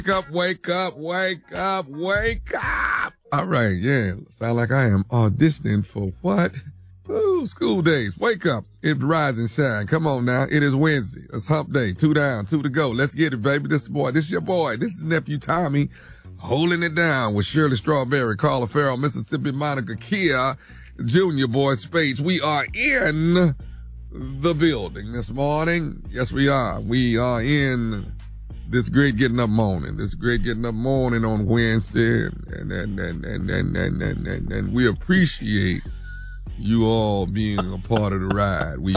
Wake up, wake up, wake up. All right, yeah. Sound like I am auditioning for what? Oh, school days. Wake up. It's rise and shine. Come on now. It is Wednesday. It's hump day. 2 down, 2 to go. Let's get it, baby. This is your boy. This is Nephew Tommy holding it down with Shirley Strawberry, Carla Farrell, Mississippi Monica Kia, Junior Boy Spates. We are in the building this morning. Yes, we are. We are in this great getting up morning on Wednesday, and we appreciate you all being a part of the ride. We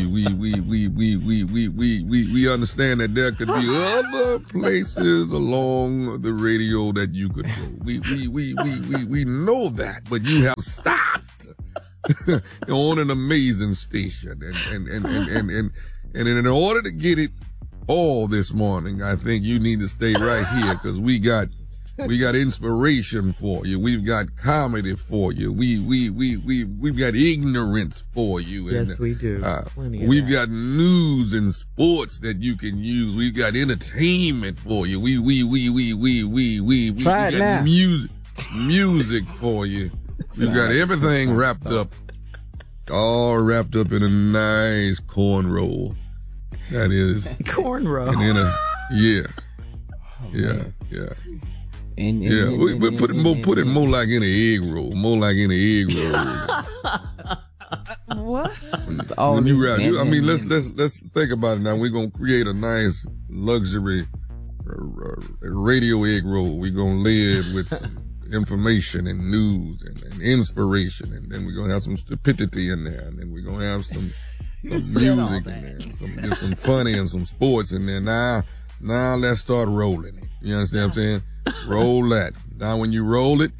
understand that there could be other places along the radio that you could go. We know that, but you have stopped on an amazing station, and in order to get it all this morning, I think you need to stay right here because we got inspiration for you. We've got comedy for you. We've got ignorance for you. Yes, and, we do. We've got news and sports that you can use. We've got entertainment for you. We got music for you. We've got everything wrapped up, all wrapped up in a nice cornroll. That is cornrow. Yeah. We put it more like in an egg roll. What? When you wrap, let's think about it now. We're gonna create a nice luxury radio egg roll. We're gonna lay it with some information and news and inspiration, and then we're gonna have some stupidity in there, and then we're gonna have some music in there, some funny and some sports in there. Now let's start rolling it. You understand what I'm saying? Roll that. Now when you roll it,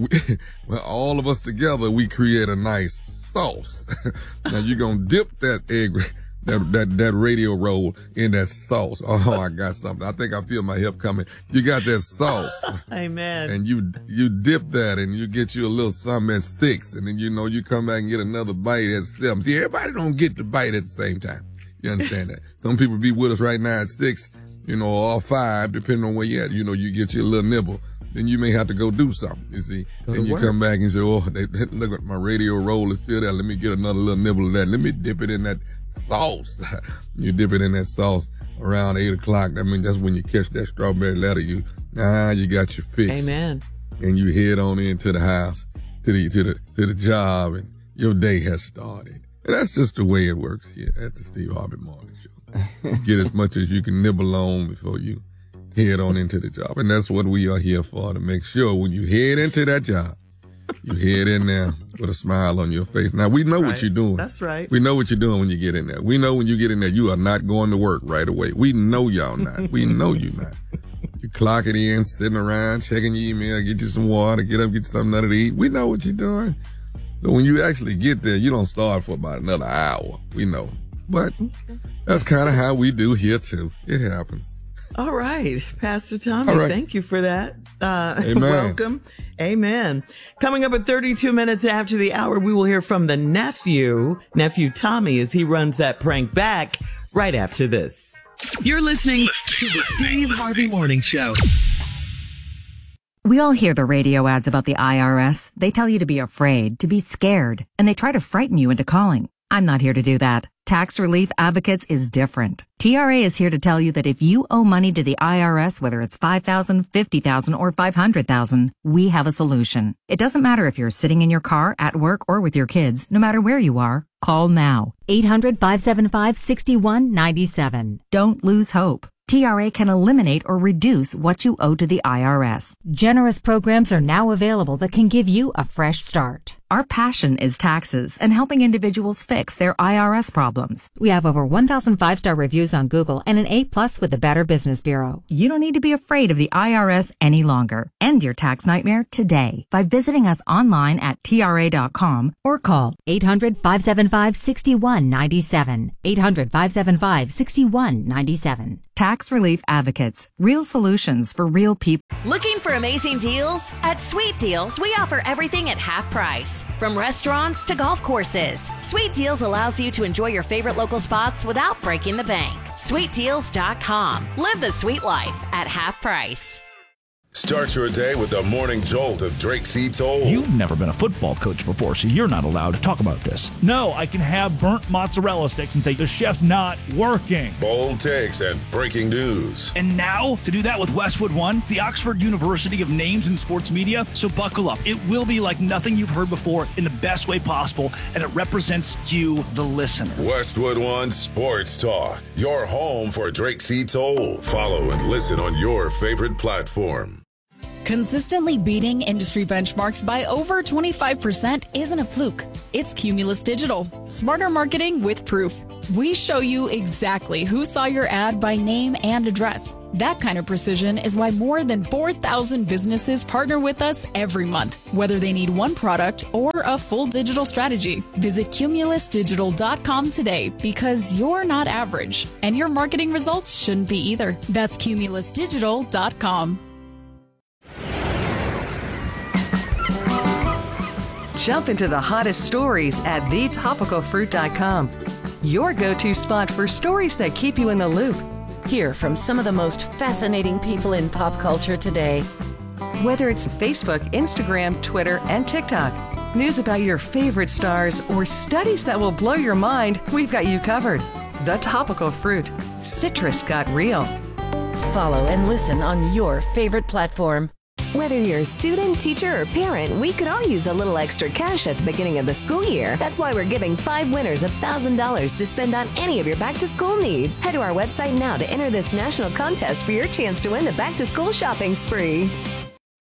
all of us together, we create a nice sauce. Now you're gonna dip that egg, that radio roll in that sauce. Oh, I got something. I think I feel my hip coming. You got that sauce. Amen. And you dip that and you get you a little something at 6, and then you come back and get another bite at 7. See, everybody don't get the bite at the same time. You understand that? Some people be with us right now at 6, or 5, depending on where you're at. You get you a little nibble. Then you may have to go do something, you see. Then you come back and say, look at my radio roll is still there. Let me get another little nibble of that. Let me dip it in that sauce. You dip it in that sauce around 8 o'clock. I mean, that's when you catch that strawberry letter. You got your fix. Amen. And you head on into the house, to the job, and your day has started. And that's just the way it works here at the Steve Harvey Morning Show. Get as much as you can nibble on before you head on into the job. And that's what we are here for, to make sure when you head into that job, you head in there with a smile on your face. Now, we know what you're doing. That's right. We know what you're doing when you get in there. We know when you get in there, you are not going to work right away. We know y'all not. We know you not. You clock it in, sitting around, checking your email, get you some water, get up, get you something to eat. We know what you're doing. So when you actually get there, you don't start for about another hour. We know. But that's kind of how we do here, too. It happens. All right, Pastor Tommy, Thank you for that. Amen. Welcome. Amen. Coming up at 32 minutes after the hour, we will hear from the nephew Tommy, as he runs that prank back right after this. You're listening to the Steve Harvey Morning Show. We all hear the radio ads about the IRS. They tell you to be afraid, to be scared, and they try to frighten you into calling. I'm not here to do that. Tax Relief Advocates is different. TRA is here to tell you that if you owe money to the IRS, whether it's $5,000, $50,000, or $500,000, we have a solution. It doesn't matter if you're sitting in your car, at work, or with your kids. No matter where you are, call now. 800-575-6197. Don't lose hope. TRA can eliminate or reduce what you owe to the IRS. Generous programs are now available that can give you a fresh start. Our passion is taxes and helping individuals fix their IRS problems. We have over 1,000 5-star reviews on Google and an A+ with the Better Business Bureau. You don't need to be afraid of the IRS any longer. End your tax nightmare today by visiting us online at TRA.com or call 800-575-6197. 800-575-6197. Tax Relief Advocates. Real solutions for real people. Looking for amazing deals? At Sweet Deals, we offer everything at half price. From restaurants to golf courses, Sweet Deals allows you to enjoy your favorite local spots without breaking the bank. SweetDeals.com. Live the sweet life at half price. Start your day with the morning jolt of Drake C. Toll. You've never been a football coach before, so you're not allowed to talk about this. No, I can have burnt mozzarella sticks and say the chef's not working. Bold takes and breaking news. And now, to do that with Westwood One, the Oxford University of Names in Sports Media. So buckle up. It will be like nothing you've heard before in the best way possible, and it represents you, the listener. Westwood One Sports Talk, your home for Drake C. Toll. Follow and listen on your favorite platform. Consistently beating industry benchmarks by over 25% isn't a fluke. It's Cumulus Digital. Smarter marketing with proof. We show you exactly who saw your ad by name and address. That kind of precision is why more than 4,000 businesses partner with us every month, whether they need one product or a full digital strategy. Visit cumulusdigital.com today because you're not average, and your marketing results shouldn't be either. That's cumulusdigital.com. Jump into the hottest stories at thetopicalfruit.com. Your go-to spot for stories that keep you in the loop. Hear from some of the most fascinating people in pop culture today. Whether it's Facebook, Instagram, Twitter, and TikTok, news about your favorite stars, or studies that will blow your mind, we've got you covered. The Topical Fruit. Citrus got real. Follow and listen on your favorite platform. Whether you're a student, teacher, or parent, we could all use a little extra cash at the beginning of the school year. That's why we're giving 5 winners $1,000 to spend on any of your back-to-school needs. Head to our website now to enter this national contest for your chance to win the back-to-school shopping spree.